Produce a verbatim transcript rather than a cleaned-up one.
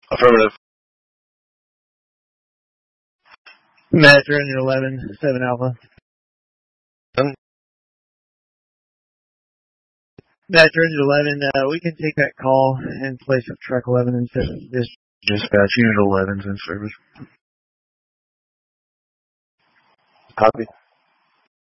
Affirmative. Matt, Ranger eleven, seven Alpha. Um, Matt, Ranger eleven, uh, we can take that call in place of truck eleven and this dispatch unit eleven's in service. Copy.